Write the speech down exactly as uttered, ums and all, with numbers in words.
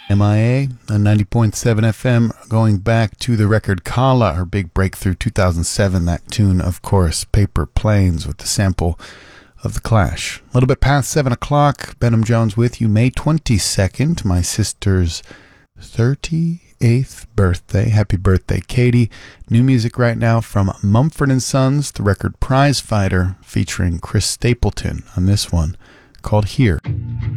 M I A on ninety point seven F M, going back to the record Kala, her big breakthrough, two thousand seven. That tune, of course, Paper Planes, with the sample of The Clash. A little bit past seven o'clock, Benham Jones with you, May twenty-second, my sister's thirty-eighth birthday. Happy birthday, Katie. New music right now from Mumford and Sons, the record Prize Fighter, featuring Chris Stapleton on this one, called Here.